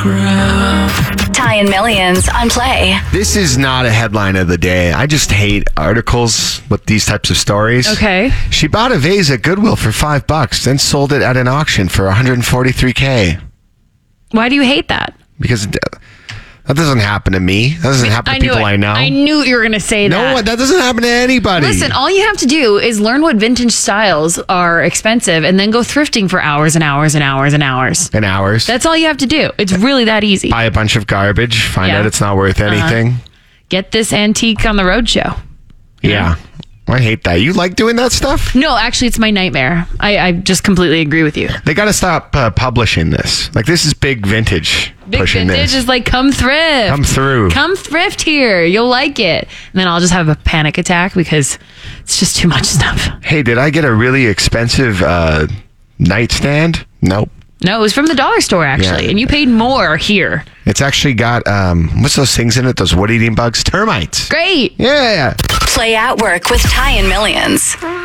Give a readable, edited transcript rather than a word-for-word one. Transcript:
Ty and Millions on Play. This is not a headline of the day. I just hate articles with these types of stories. Okay. She bought a vase at Goodwill for $5, then sold it at an auction for $143K. Why do you hate that? Because that doesn't happen to me. That doesn't happen to people I know. I knew you were going to say that. No, that doesn't happen to anybody. Listen, all you have to do is learn what vintage styles are expensive and then go thrifting for hours and hours and hours and hours. And hours. That's all you have to do. It's really that easy. Buy a bunch of garbage, find out it's not worth anything. Get this antique on the roadshow. Yeah. I hate that. You like doing that stuff? No, actually, it's my nightmare. I just completely agree with you. They got to stop publishing this. Like, this is big vintage. Big pushing vintage this. is like, come thrift. Come through. Come thrift here. You'll like it. And then I'll just have a panic attack because it's just too much stuff. Hey, did I get a really expensive nightstand? Nope. No, it was from the dollar store, actually. Yeah. And you paid more here. It's actually got, what's those things in it? Those wood-eating bugs? Termites. Great. Yeah. Play at Work with Ty and Millions.